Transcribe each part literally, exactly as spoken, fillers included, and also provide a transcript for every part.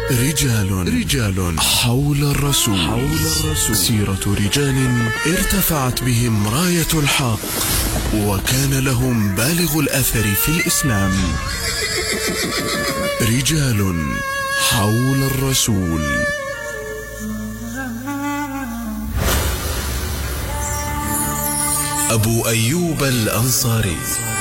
رجال رجال حول الرسول حول الرسول سيرة رجال ارتفعت بهم راية الحق وكان لهم بالغ الأثر في الإسلام. رجال حول الرسول. أبو أيوب الأنصاري.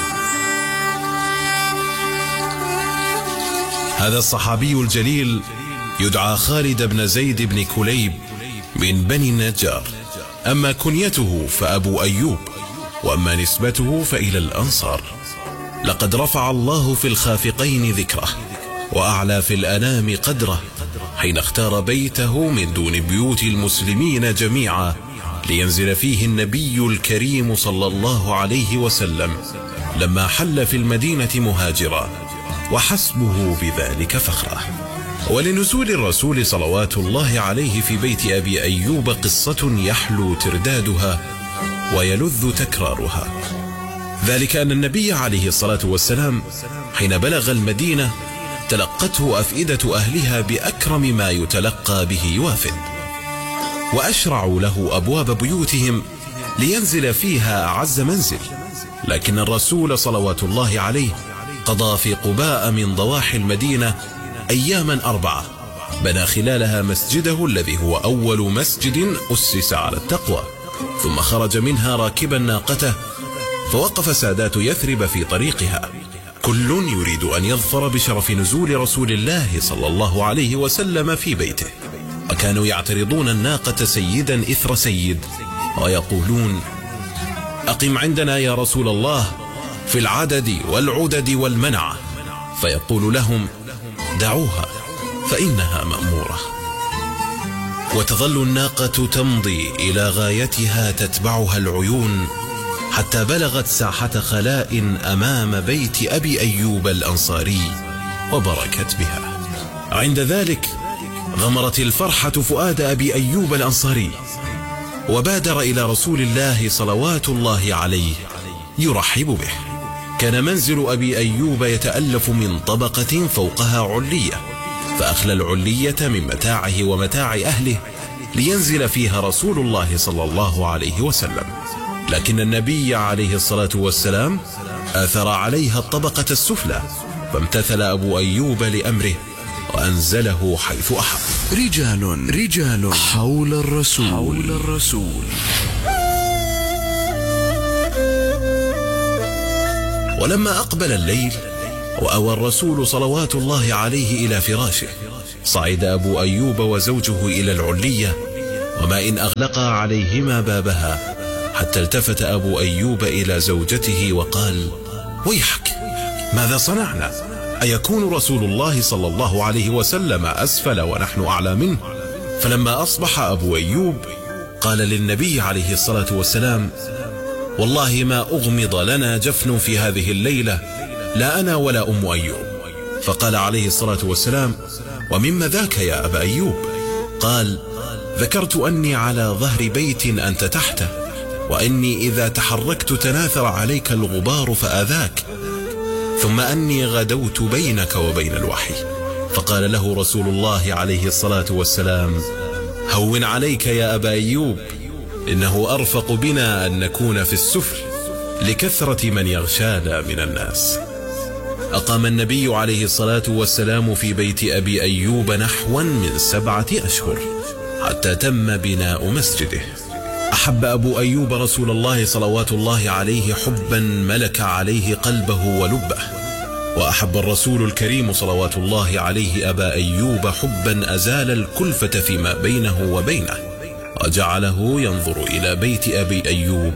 هذا الصحابي الجليل يدعى خالد بن زيد بن كليب من بني النجار. أما كنيته فأبو أيوب، وأما نسبته فإلى الأنصار. لقد رفع الله في الخافقين ذكره وأعلى في الأنام قدره حين اختار بيته من دون بيوت المسلمين جميعا لينزل فيه النبي الكريم صلى الله عليه وسلم لما حل في المدينة مهاجرا، وحسبه بذلك فخرا. ولنزول الرسول صلوات الله عليه في بيت أبي أيوب قصة يحلو تردادها ويلذ تكرارها. ذلك أن النبي عليه الصلاة والسلام حين بلغ المدينة تلقته أفئدة أهلها بأكرم ما يتلقى به وافد، وأشرعوا له أبواب بيوتهم لينزل فيها أعز منزل. لكن الرسول صلوات الله عليه قضى في قباء من ضواحي المدينة أياما أربعة، بنى خلالها مسجده الذي هو أول مسجد أسس على التقوى، ثم خرج منها راكبا ناقته، فوقف سادات يثرب في طريقها كل يريد أن يظفر بشرف نزول رسول الله صلى الله عليه وسلم في بيته. وكانوا يعترضون الناقة سيدا إثر سيد ويقولون: أقم عندنا يا رسول الله في العدد والعدد والمنعة. فيقول لهم: دعوها فإنها مأمورة. وتظل الناقة تمضي إلى غايتها تتبعها العيون حتى بلغت ساحة خلاء أمام بيت أبي أيوب الأنصاري وبركت بها. عند ذلك غمرت الفرحة فؤاد أبي أيوب الأنصاري، وبادر إلى رسول الله صلوات الله عليه يرحب به. كان منزل أبي أيوب يتألف من طبقة فوقها علية، فأخلى العلية من متاعه ومتاع أهله لينزل فيها رسول الله صلى الله عليه وسلم. لكن النبي عليه الصلاة والسلام آثر عليها الطبقة السفلى، فامتثل أبو أيوب لأمره وأنزله حيث أحب. رجال رجال حول الرسول حول الرسول. ولما أقبل الليل وأوى الرسول صلوات الله عليه إلى فراشه، صعد أبو أيوب وزوجه إلى العلية، وما إن أغلقا عليهما بابها حتى التفت أبو أيوب إلى زوجته وقال: ويحك، ماذا صنعنا؟ أيكون رسول الله صلى الله عليه وسلم أسفل ونحن أعلى منه؟ فلما أصبح أبو أيوب قال للنبي عليه الصلاة والسلام: والله ما أغمض لنا جفن في هذه الليلة، لا أنا ولا أم أيوب. فقال عليه الصلاة والسلام: ومما ذاك يا أبا أيوب؟ قال: ذكرت أني على ظهر بيت أنت تحته، وأني إذا تحركت تناثر عليك الغبار فآذاك، ثم أني غدوت بينك وبين الوحي. فقال له رسول الله عليه الصلاة والسلام: هون عليك يا أبا أيوب، إنه أرفق بنا أن نكون في السفل لكثرة من يغشانا من الناس. أقام النبي عليه الصلاة والسلام في بيت أبي أيوب نحوا من سبعة أشهر حتى تم بناء مسجده. أحب أبو أيوب رسول الله صلوات الله عليه حبا ملك عليه قلبه ولبه، وأحب الرسول الكريم صلوات الله عليه أبا أيوب حبا أزال الكلفة فيما بينه وبينه، وجعله ينظر إلى بيت أبي أيوب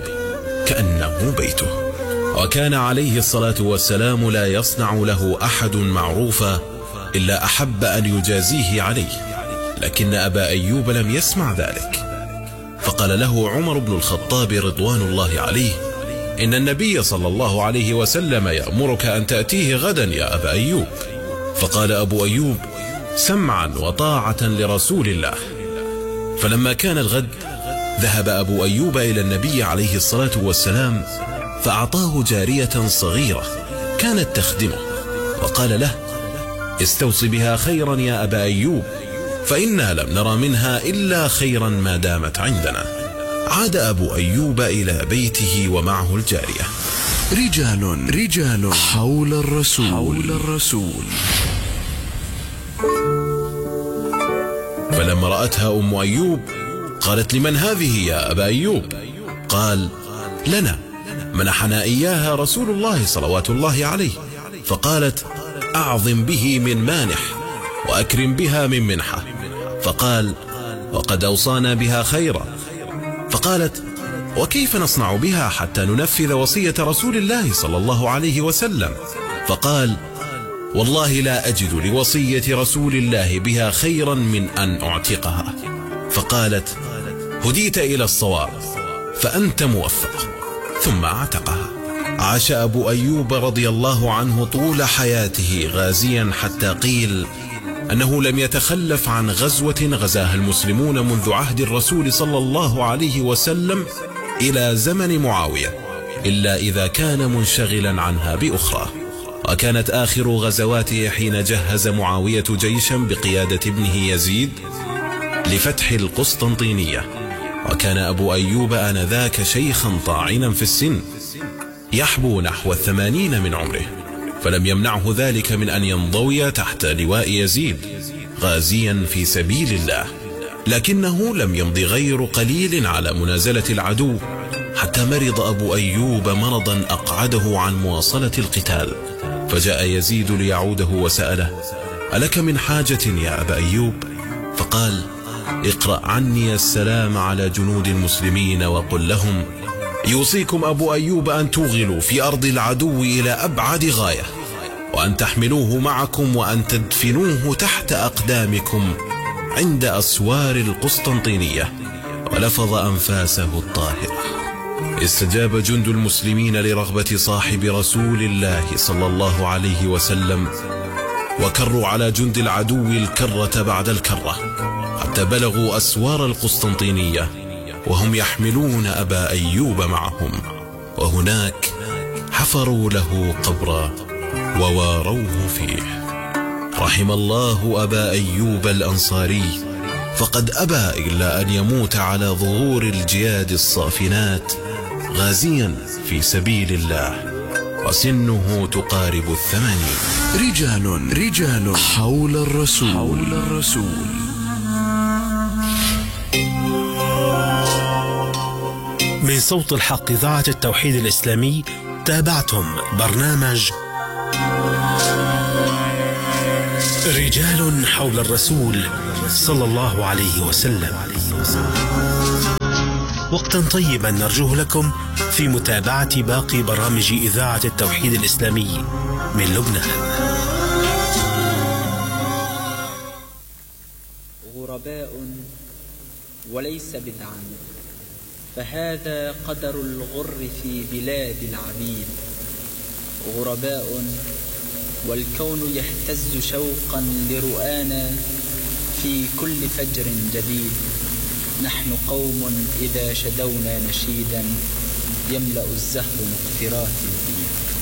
كأنه بيته. وكان عليه الصلاة والسلام لا يصنع له أحد معروفا إلا أحب أن يجازيه عليه، لكن أبا أيوب لم يسمع ذلك. فقال له عمر بن الخطاب رضوان الله عليه: إن النبي صلى الله عليه وسلم يأمرك أن تأتيه غدا يا أبا أيوب. فقال أبو أيوب: سمعا وطاعة لرسول الله. فلما كان الغد ذهب أبو أيوب إلى النبي عليه الصلاة والسلام فأعطاه جارية صغيرة كانت تخدمه، وقال له: استوص بها خيرا يا أبا أيوب، فإنا لم نرى منها إلا خيرا ما دامت عندنا. عاد أبو أيوب إلى بيته ومعه الجارية. رجال رجال حول الرسول حول الرسول فلما رأتها أم أيوب قالت: لمن هذه يا أبا أيوب؟ قال: لنا، منحنا إياها رسول الله صلوات الله عليه. فقالت: أعظم به من مانح وأكرم بها من منحة. فقال: وقد أوصانا بها خيرا. فقالت: وكيف نصنع بها حتى ننفذ وصية رسول الله صلى الله عليه وسلم؟ فقال: والله لا أجد لوصية رسول الله بها خيرا من أن أعتقها. فقالت: هديت إلى الصواب فأنت موفق. ثم اعتقها. عاش أبو أيوب رضي الله عنه طول حياته غازيا، حتى قيل أنه لم يتخلف عن غزوة غزاها المسلمون منذ عهد الرسول صلى الله عليه وسلم إلى زمن معاوية، إلا إذا كان منشغلا عنها بأخرى. وكانت آخر غزواته حين جهز معاوية جيشا بقيادة ابنه يزيد لفتح القسطنطينية، وكان أبو أيوب آنذاك شيخا طاعنا في السن يحبو نحو الثمانين من عمره، فلم يمنعه ذلك من أن ينضوي تحت لواء يزيد غازيا في سبيل الله. لكنه لم يمض غير قليل على منازلة العدو حتى مرض أبو أيوب مرضا أقعده عن مواصلة القتال، فجاء يزيد ليعوده وسأله: ألك من حاجة يا أبا أيوب؟ فقال: اقرأ عني السلام على جنود المسلمين وقل لهم: يوصيكم أبو أيوب أن توغلوا في أرض العدو إلى أبعد غاية، وأن تحملوه معكم وأن تدفنوه تحت أقدامكم عند أسوار القسطنطينية. ولفظ أنفاسه الطاهرة. استجاب جند المسلمين لرغبة صاحب رسول الله صلى الله عليه وسلم، وكروا على جند العدو الكرة بعد الكرة حتى بلغوا أسوار القسطنطينية وهم يحملون أبا أيوب معهم، وهناك حفروا له قبرا وواروه فيه. رحم الله أبا أيوب الأنصاري، فقد أبى إلا أن يموت على ظهور الجياد الصافنات غازيا في سبيل الله، وسنه تقارب الثمانين. رجال رجال حول الرسول حول الرسول من صوت الحق إذاعة التوحيد الإسلامي تابعتم برنامج رجال حول الرسول صلى الله عليه وسلم. وقتا طيبا نرجوه لكم في متابعة باقي برامج إذاعة التوحيد الإسلامي من لبنان. غرباء وليس بدعا، فهذا قدر الغر في بلاد العبيد. غرباء والكون يهتز شوقا لرؤانا في كل فجر جديد. نحن قوم إذا شدونا نشيدا يملأ الزهر مقفرات